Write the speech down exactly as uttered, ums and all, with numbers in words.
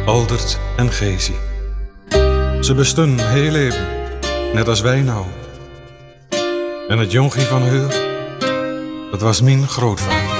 Aldert en Gezi. Ze bestonden heel leven, net als wij nou. En het jongie van haar, dat was mijn grootvader.